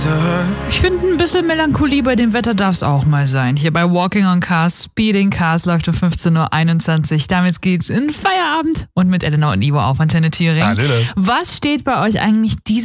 Ich finde, ein bisschen Melancholie bei dem Wetter darf es auch mal sein. Hier bei Walking on Cars, Speeding Cars läuft um 15.21 Uhr. Damit geht's in Feierabend und mit Elena und Ivo auf Antenne Thüringen. Hallöle. Was steht bei euch eigentlich diese